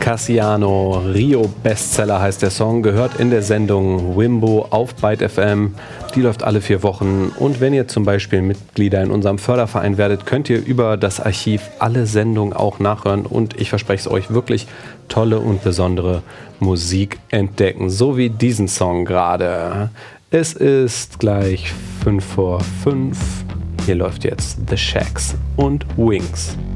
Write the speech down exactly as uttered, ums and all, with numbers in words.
Cassiano, Rio Bestseller heißt der Song, gehört in der Sendung Wimbo auf Byte F M. Die läuft alle vier Wochen und wenn ihr zum Beispiel Mitglieder in unserem Förderverein werdet, könnt ihr über das Archiv alle Sendungen auch nachhören und ich verspreche es euch, wirklich tolle und besondere Musik entdecken, so wie diesen Song gerade. Es ist gleich fünf vor fünf. Hier läuft jetzt The Shacks und Wings.